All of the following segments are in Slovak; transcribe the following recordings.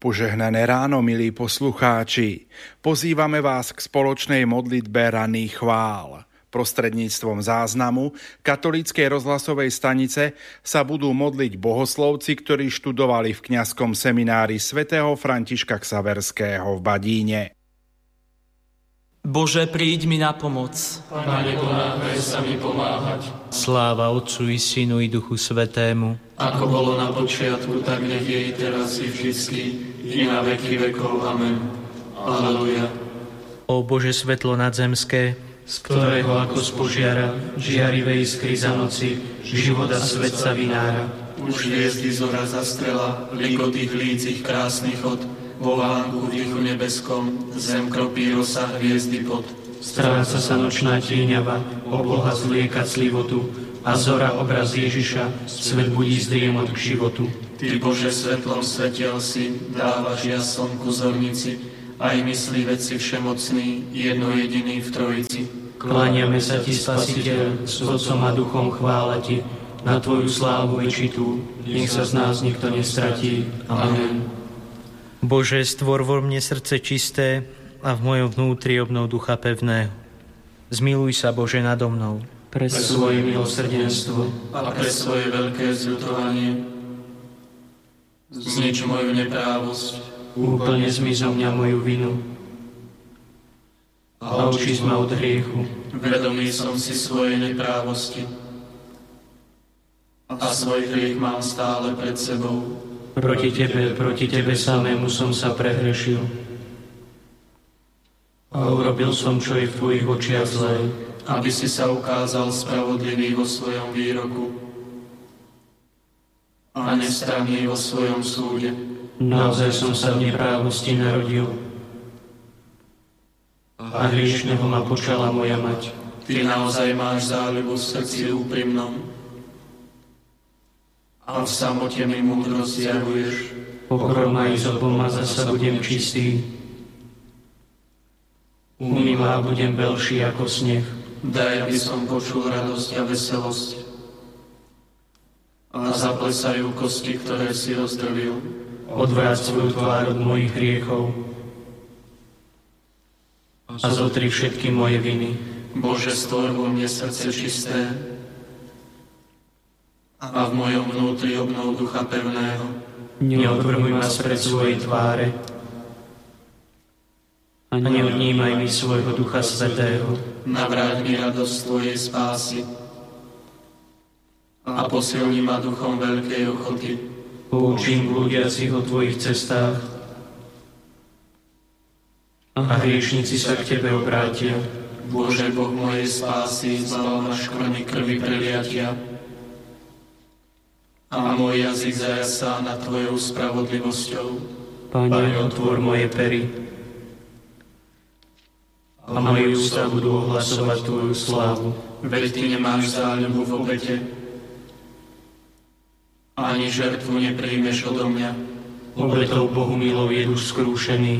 Požehnané ráno, milí poslucháči. Pozývame vás k spoločnej modlitbe ranných chvál. Prostredníctvom záznamu katolíckej rozhlasovej stanice sa budú modliť bohoslovci, ktorí študovali v kňazskom seminári svätého Františka Xaverského v Badíne. Bože, príď mi na pomoc. Pane, ponáhľaj sa mi pomáhať. Sláva Otcu i Synu i Duchu Svätému. Ako bolo na počiatku, tak nech je i teraz i vždycky, i na veky vekov. Amen. Aleluja. O Bože, svetlo nadzemské, z ktorého ako z požiara, žiarivé iskry za noci, život a svet sa vynára. Už hviezdy zora zastrela, ligoty hlícich krásnych od, vo vánku v tichu nebeskom, zem kropí rosa hviezdy pod. Stráca sa nočná tieňava, obloha zlieka clivotu, a zora obraz Ježiša, svet budí z driemot k životu. Ty, Bože, svetlom svetiel si, dávaš jas slnku zornici, aj myslí veci všemocný, jedno jediný v Trojici. Kláňame sa Ti, Spasiteľ, s Otcom a Duchom chvála Ti, na Tvoju slávu večitú, nech sa z nás nikto nestratí. Amen. Bože, stvor vo mne srdce čisté a v mojom vnútri obnov ducha pevného. Zmiluj sa, Bože, nado mnou. Pre svoje milosrdenstvo a pre svoje veľké zľutovanie znič moju neprávosť, úplne zmiz zo mňa moju vinu a očist ma od hriechu. Vedomý som si svojej neprávosti a svoj hriech mám stále pred sebou. Proti Tebe samému som sa prehrešil a urobil som, čo je v Tvojich očiach zlé, aby si sa ukázal spravodlivý vo svojom výroku a nestranný vo svojom súde. Naozaj som sa v neprávosti narodil a hriešného ma počala moja mať. Ty naozaj máš záľubu v srdci úprimnom a v samote mi múdrosť zjavuješ. Pokrom aj zobom a zasa budem čistý. Umýva a budem veľší ako sneh. Daj, aby som počul radosť a veselosť. A zaplesajú kosti, ktoré si rozdrvil. Odvráť svoju tvár od mojich hriechov a zotri všetky moje viny. Bože, stvor vo mne srdce čisté a v mojom vnútri obnov ducha pevného. Neodvrhuj ma spred svojej tváre a neodnímaj mi svojho Ducha Svätého. Navráť mi radosť Tvojej spásy a posilni ma duchom veľkej ochoty. Poučím blúdiacich o Tvojich cestách a hriešnici sa k Tebe obrátia. Bože, Boh mojej spásy, zbav ma škvrny krvi preliatia a môj jazyk zajasá nad Tvojou spravodlivosťou. Pane, otvor moje pery a moje ústa budú ohlasovať Tvoju slávu. Veď Ty nemáš záľubu v obete, ani žertvu nepríjmeš odo mňa. Obetou Bohu milou je duš skrúšený.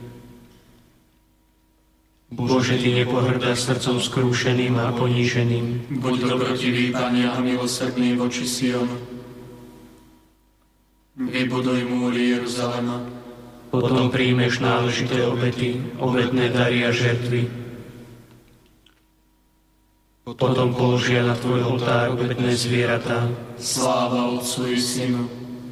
Bože, Ty nepohrdáš srdcom skrúšeným a poníženým. Buď dobrotivý, Pane, a milosrdný voči Sionu. Vybuduj múry Jeruzalema. Potom príjmeš náležité obety, obetné dary a žertvy. Potom položia na Tvoj oltár obetné zvieratá. Sláva Otcu i Synu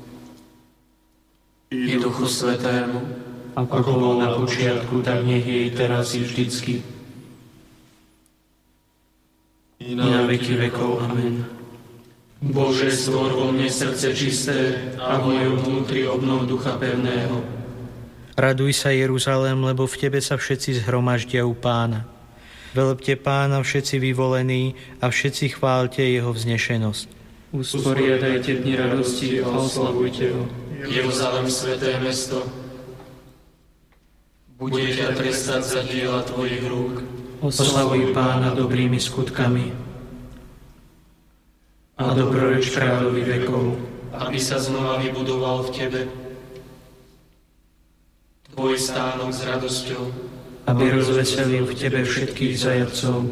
i Duchu Svätému, ako bol na počiatku, tak nech je i teraz i vždycky, i na veky vekov. Amen. Bože, stvor vo mne srdce čisté a v mojom vnútri obnov ducha pevného. Raduj sa, Jeruzalém, lebo v Tebe sa všetci zhromaždia u Pána. Velebte Pána všetci vyvolení a všetci chváľte Jeho vznešenosť. Usporiadajte dni radosti a oslavujte Ho. Jeruzalém, sväté mesto, bude ťa trestať za diela Tvojich rúk. Oslavuj Pána dobrými skutkami a dobroreč kráľovi vekov, aby sa znova vybudoval v Tebe Tvoj stánok s radosťou, aby rozveselil v Tebe všetkých zajatcov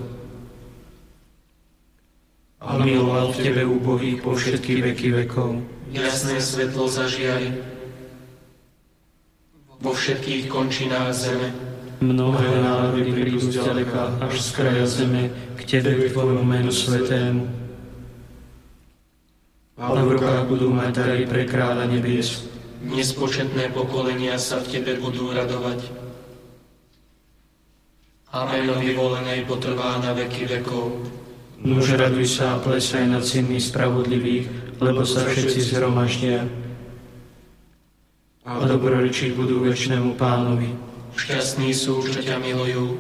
a miloval v Tebe úbohých po všetky veky vekov. Jasné svetlo zažiari vo všetkých končinách zeme. Mnohé národy prídu zďaleka až z kraja zeme k Tebe, k Tvojmu menu svetému. A v rukách budú mať dary pre kráľa nebies. Nespočetné pokolenia sa v Tebe budú radovať. A meno vyvolenej potrvá na veky vekov. Nuž raduj sa a plesaj nad synmi spravodlivých, lebo sa všetci zhromaždia. A dobrorečiť budú večnému Pánovi. Šťastní sú, čo ťa milujú.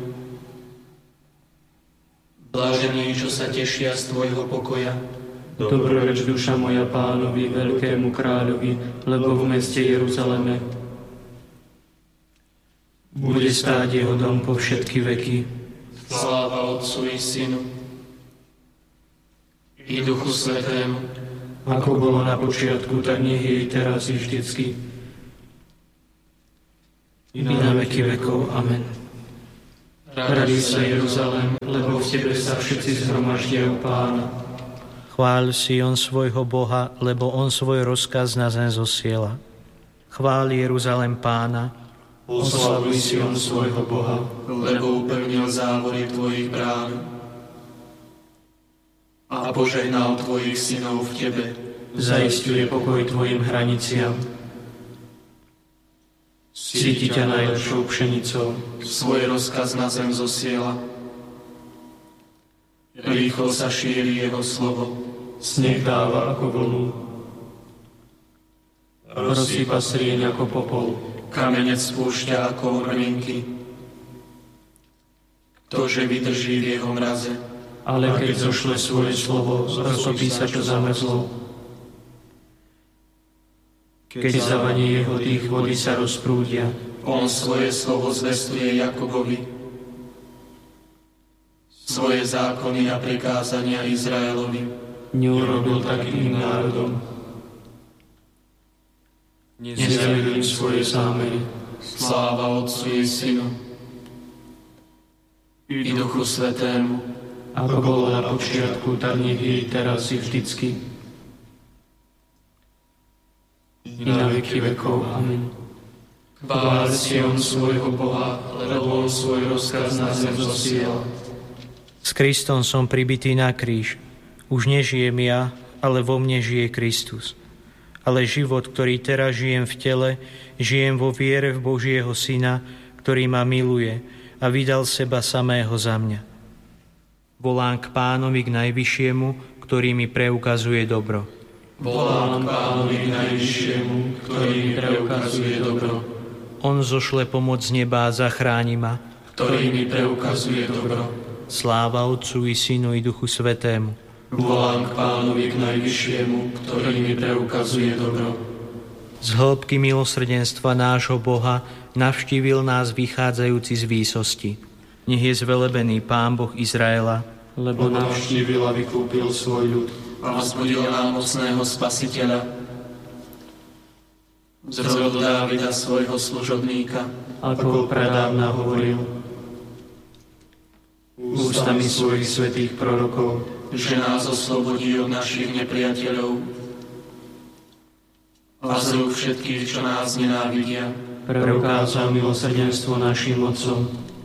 Blážení, čo sa tešia z Tvojho pokoja. Dobroreč duša moja Pánovi, veľkému kráľovi, lebo v meste Jeruzaleme bude stáť jeho dom po všetky veky. Sláva Otcu i Synu i Duchu Svätému, ako bolo na počiatku, tak nech je i teraz i vždycky. I na veky vekov. Amen. Raduj sa, Jeruzalém, lebo v Tebe sa všetci zhromaždia u Pána. Chváľ Sion svojho Boha, lebo On svoj rozkaz na zem zosiela. Chváľ Jeruzalém Pána. Oslavuj Sion svojho Boha, lebo upevnil závory Tvojich brán a požehnal Tvojich synov v Tebe. Zaisťuje pokoj Tvojim hraniciam. Síti ťa najlepšou pšenicou. Svoj rozkaz na zem zosiela. Rýchlo sa šíri jeho slovo. Sneh dáva ako vlnu. Rozsýpa srieň ako popol. Kamenec spúšťa ako hrvinky. Ktože vydrží v jeho mraze. Ale keď zošle svoje slovo, roztopí sa, čo zamrzlo. Keď zavaní jeho dých, vody sa rozprúdia. On svoje slovo zvestuje Jakobovi. Svoje zákony a prikázania Izraelovi. Neurobil tak iným národom. Nezjaví im svoje zámery. Sláva Otcu i Synu i Duchu Svätému, ako bolo na počiatku, tak nech je teraz i vždycky. I na veky vekov. Amen. Chváľ Sion svojho Boha, lebo on svoj rozkaz na zem zosiela. S Kristom som pribitý na kríž. Už nežijem ja, ale vo mne žije Kristus. Ale život, ktorý teraz žijem v tele, žijem vo viere v Božieho Syna, ktorý ma miluje a vydal seba samého za mňa. Volám k Pánovi, k Najvyššiemu, ktorý mi preukazuje dobro. Volám k Pánovi, k Najvyššiemu, ktorý mi preukazuje dobro. On zošle pomoc z neba a zachráni ma. Ktorý mi preukazuje dobro. Sláva Otcu i Synu i Duchu Svätému. Volám k Pánovi, k Najvyššiemu, ktorý mi preukazuje dobro. Z hĺbky milosrdenstva nášho Boha navštívil nás vychádzajúci z výsosti. Nech je zvelebený Pán Boh Izraela, lebo navštívil a vykúpil svoj ľud. A vzbudil nám mocného Spasiteľa. Zrodil Dávida svojho služobníka. Ako pradávna hovoril ústami svojich svätých prorokov, že nás oslobodí od našich nepriateľov a z rúk všetkých, čo nás nenávidia. Preukázal milosrdenstvo našim otcom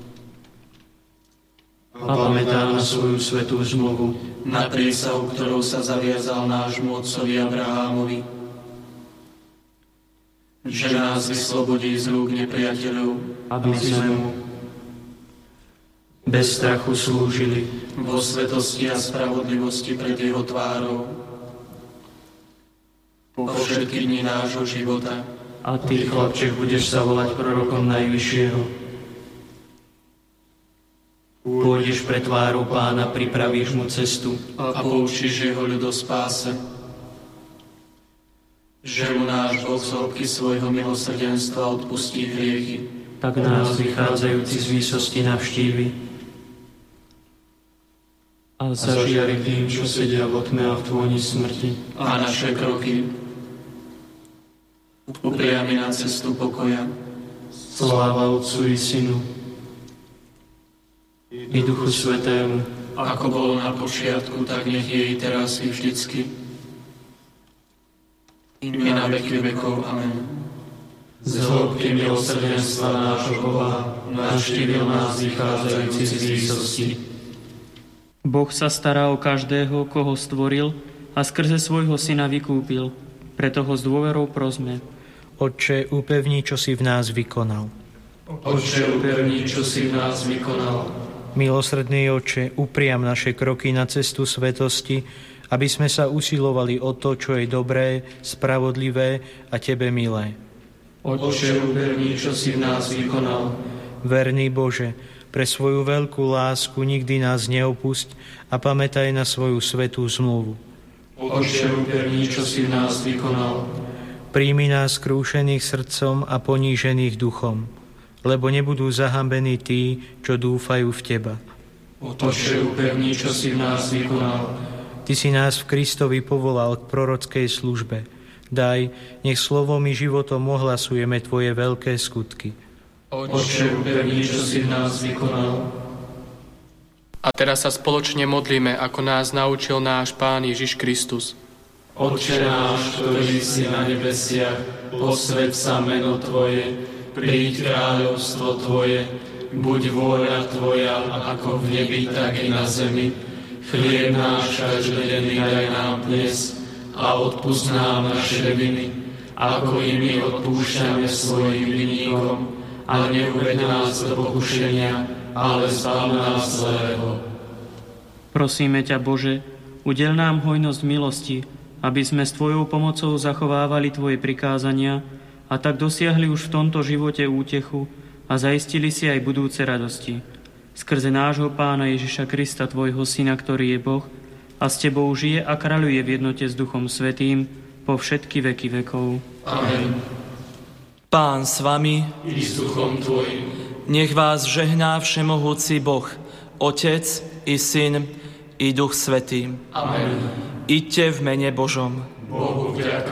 a pamätá na svoju svätú zmluvu, na prísahu, ktorou sa zaviazal nášmu otcovi Abrahámovi, že nás vyslobodí z rúk nepriateľov, aby sme mu bez strachu slúžili vo svetosti a spravodlivosti pred jeho tvárou po všetky dni nášho života. A ty, chlapček, budeš sa volať prorokom Najvyššieho. Pôjdeš pred tvárou Pána, pripravíš mu cestu a poučíš jeho ľud o spáse. Že mu náš Boh z hĺbky svojho milosrdenstva odpustí hriechy. Tak nás vychádzajúci z výsosti navštívi a zažiari tým, čo sedia v tme a v tôni smrti. A naše kroky upriami na cestu pokoja. Sláva Otcu i Synu i Duchu Svätému, ako bolo na počiatku, tak nech je i teraz i vždycky. I na veky vekov. Amen. Z hĺbky milosrdenstva nášho Boha navštívil nás vychádzajúci z výsosti. Boh sa stará o každého, koho stvoril a skrze svojho syna vykúpil. Preto ho s dôverou prosme. Otče, upevni, čo si v nás vykonal. Otče, upevni, čo si v nás vykonal. Milosrdný Otče, upriam naše kroky na cestu svetosti, aby sme sa usilovali o to, čo je dobré, spravodlivé a Tebe milé. Otče, upevni, čo si v nás vykonal. Verný Bože, pre svoju veľkú lásku nikdy nás neopusť a pamätaj na svoju svätú zmluvu. Otče, upevni, čo si v nás vykonal. Príjmi nás skrúšených srdcom a ponížených duchom, lebo nebudú zahambení tí, čo dúfajú v Teba. Otče, upevni, čo si v nás vykonal. Ty si nás v Kristovi povolal k prorockej službe. Daj, nech slovom i životom ohlasujeme Tvoje veľké skutky. Otče, upevni, čo si v nás vykonal. A teraz sa spoločne modlíme, ako nás naučil náš Pán Ježiš Kristus. Otče náš, ktorý si na nebesiach, posväť sa meno Tvoje, príď kráľovstvo Tvoje, buď vôľa Tvoja, ako v nebi, tak i na zemi. Chlieb náš každodenný daj nám dnes a odpusť nám naše viny, ako i my odpúšťame svojim vinníkom. A neuveď nás do pokušenia, ale zbav nás zlého. Prosíme ťa, Bože, udel nám hojnosť milosti, aby sme s Tvojou pomocou zachovávali Tvoje prikázania a tak dosiahli už v tomto živote útechu a zaistili si aj budúce radosti. Skrze nášho Pána Ježiša Krista, Tvojho Syna, ktorý je Boh a s Tebou žije a kráľuje v jednote s Duchom Svätým po všetky veky vekov. Amen. Pán s vami, I s duchom Tvojim. nech vás žehná všemohúci Boh, Otec i Syn i Duch Svätý. Amen. Iďte v mene Božom. Bohu vďaka.